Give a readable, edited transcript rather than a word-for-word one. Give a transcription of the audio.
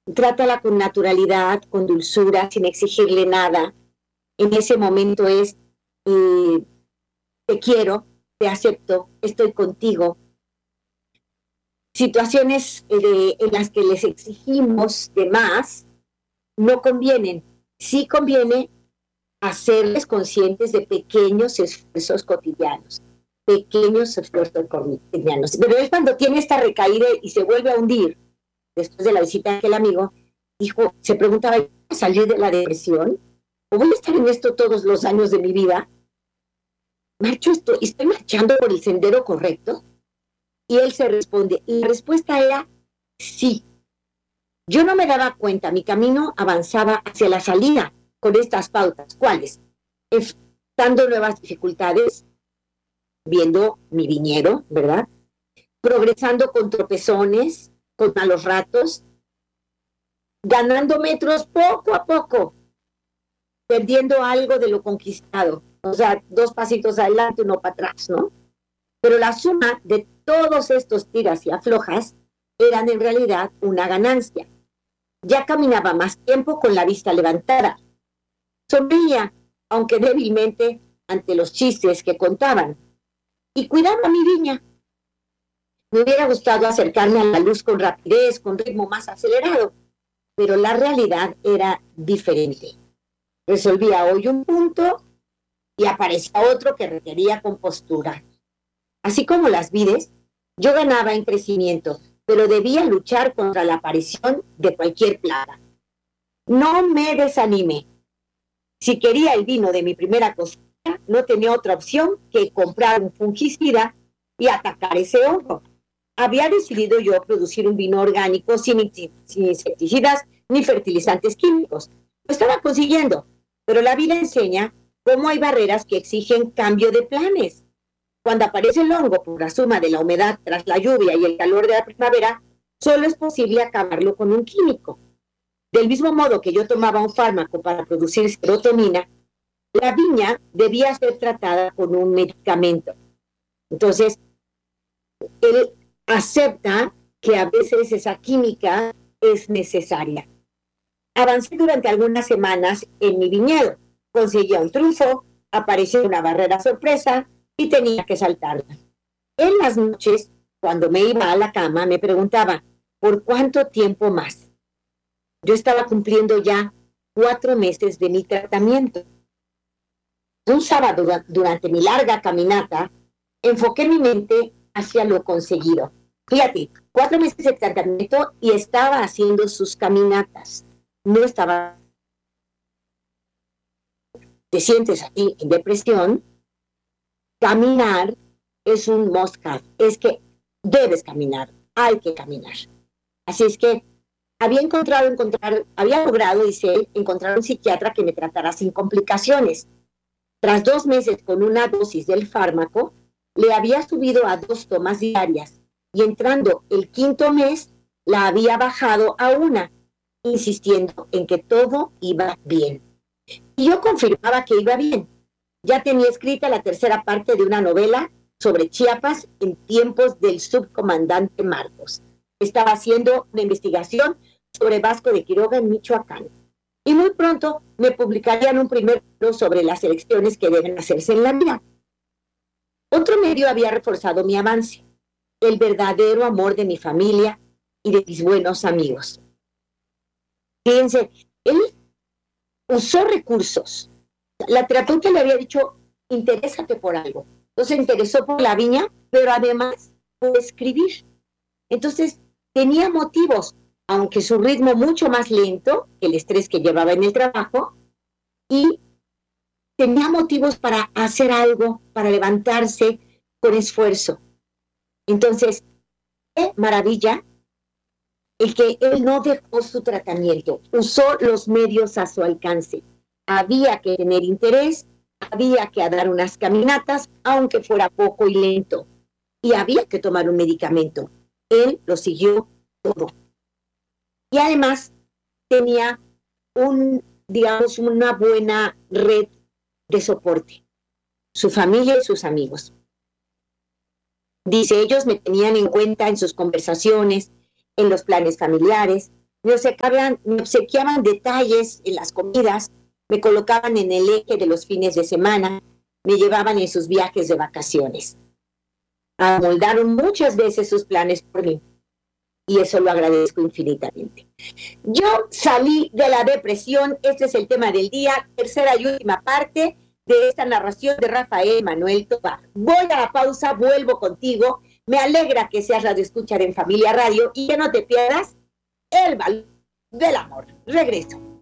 trátala con naturalidad, con dulzura, sin exigirle nada. En ese momento es, te quiero, te acepto, estoy contigo. Situaciones en las que les exigimos de más no convienen. Sí conviene hacerles conscientes de pequeños esfuerzos cotidianos. Pequeños esfuerzos cotidianos. Pero es cuando tiene esta recaída y se vuelve a hundir, después de la visita de aquel amigo, se preguntaba, ¿voy a salir de la depresión? ¿O voy a estar en esto todos los años de mi vida? ¿Estoy marchando por el sendero correcto? Y él se responde, y la respuesta era sí. Yo no me daba cuenta, mi camino avanzaba hacia la salida con estas pautas. ¿Cuáles? Enfrentando nuevas dificultades, viendo mi viñedo, ¿verdad? Progresando con tropezones, con malos ratos, ganando metros poco a poco, perdiendo algo de lo conquistado. O sea, 2 pasitos adelante, 1 para atrás, ¿no? Pero la suma de todos estos tiras y aflojas eran en realidad una ganancia. Ya caminaba más tiempo con la vista levantada. Sonreía, aunque débilmente, ante los chistes que contaban. Y cuidaba mi viña. Me hubiera gustado acercarme a la luz con rapidez, con ritmo más acelerado, pero la realidad era diferente. Resolvía hoy un punto y aparecía otro que requería compostura. Así como las vides, yo ganaba en crecimiento, pero debía luchar contra la aparición de cualquier plaga. No me desanimé. Si quería el vino de mi primera cosecha, no tenía otra opción que comprar un fungicida y atacar ese hongo. Había decidido yo producir un vino orgánico sin insecticidas ni fertilizantes químicos. Lo estaba consiguiendo, pero la vida enseña cómo hay barreras que exigen cambio de planes. Cuando aparece el hongo por la suma de la humedad tras la lluvia y el calor de la primavera, solo es posible acabarlo con un químico. Del mismo modo que yo tomaba un fármaco para producir serotonina, la viña debía ser tratada con un medicamento. Entonces, él acepta que a veces esa química es necesaria. Avancé durante algunas semanas en mi viñedo. Conseguía un triunfo, apareció una barrera sorpresa y tenía que saltarla. En las noches, cuando me iba a la cama, me preguntaba, ¿por cuánto tiempo más? Yo estaba cumpliendo ya 4 meses de mi tratamiento. Un sábado, durante mi larga caminata, enfoqué mi mente hacia lo conseguido. Fíjate, 4 meses de tratamiento y estaba haciendo sus caminatas. No estaba... Te sientes así en depresión. Caminar es un must-have. Es que debes caminar, hay que caminar. Así es que había logrado, dice él, encontrar un psiquiatra que me tratara sin complicaciones. Tras 2 meses con una dosis del fármaco, le había subido a 2 tomas diarias y entrando el 5.º mes, la había bajado a 1, insistiendo en que todo iba bien. Y yo confirmaba que iba bien. Ya tenía escrita la 3ª parte de una novela sobre Chiapas en tiempos del subcomandante Marcos. Estaba haciendo una investigación sobre Vasco de Quiroga en Michoacán. Y muy pronto me publicarían un primer libro sobre las elecciones que deben hacerse en la vida. Otro medio había reforzado mi avance, el verdadero amor de mi familia y de mis buenos amigos. Fíjense, él usó recursos. La terapeuta le había dicho, interésate por algo. Entonces se interesó por la viña, pero además por escribir. Entonces tenía motivos, aunque su ritmo mucho más lento que el estrés que llevaba en el trabajo, y tenía motivos para hacer algo, para levantarse con esfuerzo. Entonces, qué maravilla el que él no dejó su tratamiento, usó los medios a su alcance. Había que tener interés, había que dar unas caminatas, aunque fuera poco y lento, y había que tomar un medicamento. Él lo siguió todo. Y además tenía una buena red de soporte, su familia y sus amigos. Dice, ellos me tenían en cuenta en sus conversaciones, en los planes familiares, me obsequiaban detalles en las comidas, me colocaban en el eje de los fines de semana, me llevaban en sus viajes de vacaciones. Amoldaron muchas veces sus planes por mí y eso lo agradezco infinitamente. Yo salí de la depresión, este es el tema del día, tercera y última parte de esta narración de Rafael Manuel Tobar. Voy a la pausa, vuelvo contigo, me alegra que seas radioescucha en Familia Radio y que no te pierdas el valor del amor. Regreso.